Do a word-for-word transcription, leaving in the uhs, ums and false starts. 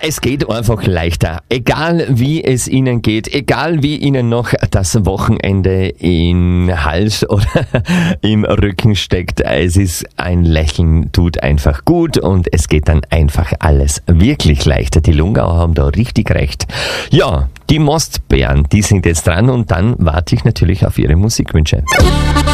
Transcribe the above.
Es geht einfach leichter. Egal wie es Ihnen geht, egal wie Ihnen noch das Wochenende im Hals oder im Rücken steckt, es ist ein Lächeln, tut einfach gut und es geht dann einfach alles wirklich leichter. Die Lungauer haben da richtig recht. Ja, die Mostbären, die sind jetzt dran und dann warte ich natürlich auf Ihre Musikwünsche.